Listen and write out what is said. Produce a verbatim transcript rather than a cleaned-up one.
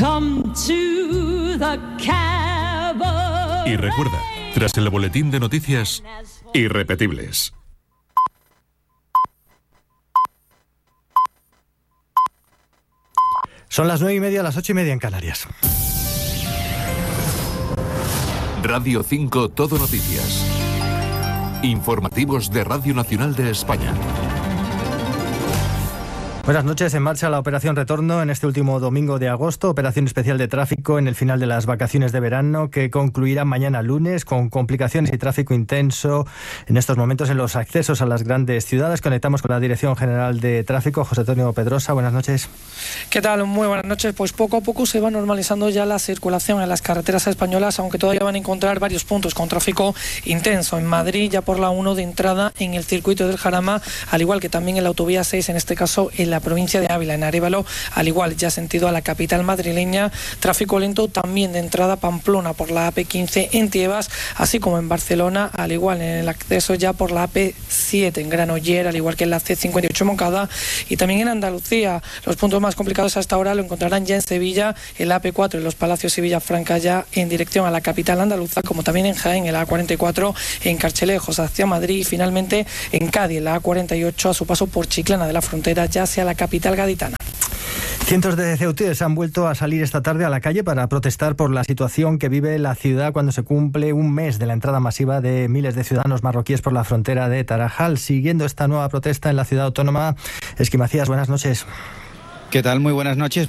Come to the cabaret. Y recuerda, tras el boletín de noticias, irrepetibles. Son las nueve y media, las ocho y media en Canarias. Radio cinco Todo Noticias. Informativos de Radio Nacional de España. Buenas noches. En marcha la operación Retorno en este último domingo de agosto, operación especial de tráfico en el final de las vacaciones de verano que concluirá mañana lunes con complicaciones y tráfico intenso en estos momentos en los accesos a las grandes ciudades. Conectamos con la Dirección General de Tráfico, José Antonio Pedrosa. Buenas noches. ¿Qué tal? Muy buenas noches. Pues poco a poco se va normalizando ya la circulación en las carreteras españolas, aunque todavía van a encontrar varios puntos con tráfico intenso. En Madrid, ya por la uno de entrada en el circuito del Jarama, al igual que también en la autovía seis, en este caso en la la provincia de Ávila, en Arévalo, al igual ya sentido a la capital madrileña, tráfico lento también de entrada a Pamplona por la A P quince en Tiebas, así como en Barcelona, al igual en el acceso ya por la A P siete en Granollers, al igual que en la C cincuenta y ocho Moncada, y también en Andalucía. Los puntos más complicados hasta ahora lo encontrarán ya en Sevilla, el A P cuatro en Los Palacios y Villafranca ya en dirección a la capital andaluza, como también en Jaén, el A cuarenta y cuatro en Carchelejos hacia Madrid, y finalmente en Cádiz, la A cuarenta y ocho a su paso por Chiclana de la Frontera ya hacia la capital gaditana. Cientos de ceutíes han vuelto a salir esta tarde a la calle para protestar por la situación que vive la ciudad cuando se cumple un mes de la entrada masiva de miles de ciudadanos marroquíes por la frontera de Tarajal. Siguiendo esta nueva protesta en la ciudad autónoma, Esqui Macías, buenas noches. ¿Qué tal? Muy buenas noches.